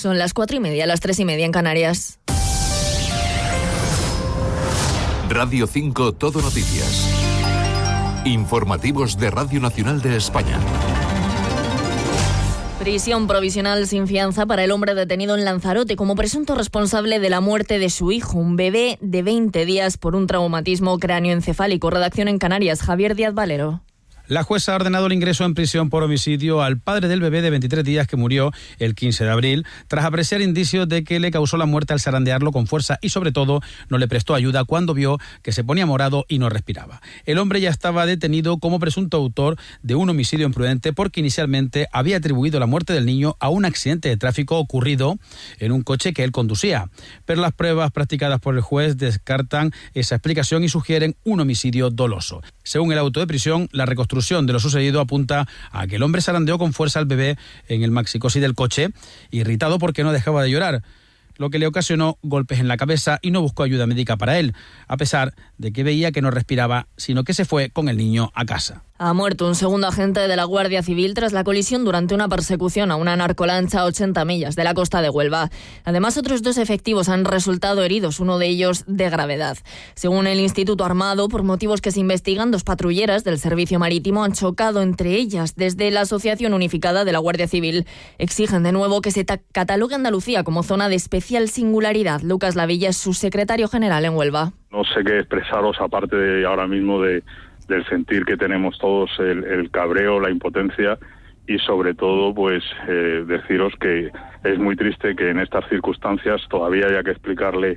Son las 4:30, las 3:30 en Canarias. Radio 5 Todo Noticias. Informativos de Radio Nacional de España. Prisión provisional sin fianza para el hombre detenido en Lanzarote como presunto responsable de la muerte de su hijo, un bebé de 20 días por un traumatismo cráneoencefálico. Redacción en Canarias, Javier Díaz Valero. La jueza ha ordenado el ingreso en prisión por homicidio al padre del bebé de 23 días que murió el 15 de abril, tras apreciar indicios de que le causó la muerte al zarandearlo con fuerza y, sobre todo, no le prestó ayuda cuando vio que se ponía morado y no respiraba. El hombre ya estaba detenido como presunto autor de un homicidio imprudente porque inicialmente había atribuido la muerte del niño a un accidente de tráfico ocurrido en un coche que él conducía. Pero las pruebas practicadas por el juez descartan esa explicación y sugieren un homicidio doloso. Según el auto de prisión, la reconstrucción de lo sucedido apunta a que el hombre zarandeó con fuerza al bebé en el maxicosi del coche, irritado porque no dejaba de llorar, lo que le ocasionó golpes en la cabeza y no buscó ayuda médica para él, a pesar de que veía que no respiraba, sino que se fue con el niño a casa. Ha muerto un segundo agente de la Guardia Civil tras la colisión durante una persecución a una narcolancha a 80 millas de la costa de Huelva. Además, otros 2 efectivos han resultado heridos, uno de ellos de gravedad. Según el Instituto Armado, por motivos que se investigan, 2 patrulleras del Servicio Marítimo han chocado entre ellas. Desde la Asociación Unificada de la Guardia Civil exigen de nuevo que se catalogue Andalucía como zona de especial singularidad. Lucas Lavilla es su secretario general en Huelva. No sé qué expresaros aparte de ahora mismo del sentir que tenemos todos, el cabreo, la impotencia y sobre todo pues deciros que es muy triste que en estas circunstancias todavía haya que explicarle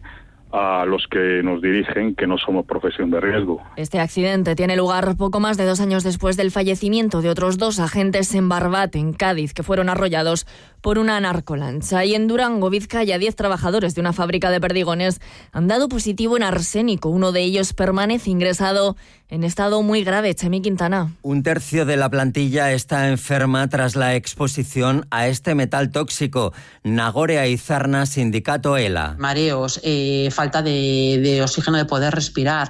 a los que nos dirigen que no somos profesión de riesgo. Este accidente tiene lugar poco más de 2 años después del fallecimiento de otros 2 agentes en Barbate, en Cádiz, que fueron arrollados por una narcolancha. Y en Durango, Vizcaya, 10 trabajadores de una fábrica de perdigones han dado positivo en arsénico. Uno de ellos permanece ingresado en estado muy grave. Chemi Quintana. Un tercio de la plantilla está enferma tras la exposición a este metal tóxico. Nagore Izarna, sindicato ELA. Mareos, falta de oxígeno, de poder respirar,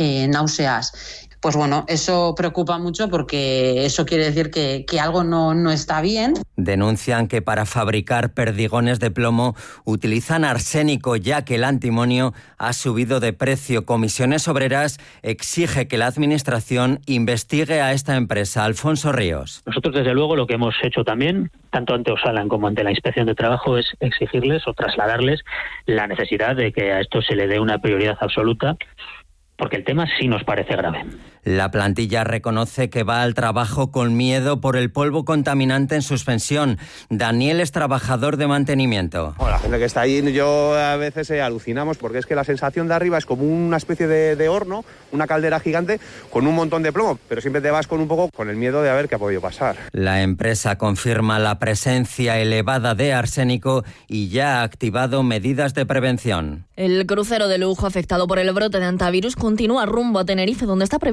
náuseas. Pues bueno, eso preocupa mucho porque eso quiere decir que algo no está bien. Denuncian que para fabricar perdigones de plomo utilizan arsénico, ya que el antimonio ha subido de precio. Comisiones Obreras exige que la Administración investigue a esta empresa. Alfonso Ríos. Nosotros, desde luego, lo que hemos hecho también, tanto ante Osalan como ante la Inspección de Trabajo, es exigirles o trasladarles la necesidad de que a esto se le dé una prioridad absoluta, porque el tema sí nos parece grave. La plantilla reconoce que va al trabajo con miedo por el polvo contaminante en suspensión. Daniel es trabajador de mantenimiento. La gente que está ahí, yo a veces alucinamos porque es que la sensación de arriba es como una especie de horno, una caldera gigante con un montón de plomo, pero siempre te vas con un poco con el miedo de a ver qué ha podido pasar. La empresa confirma la presencia elevada de arsénico y ya ha activado medidas de prevención. El crucero de lujo afectado por el brote de antivirus continúa rumbo a Tenerife, donde está previsto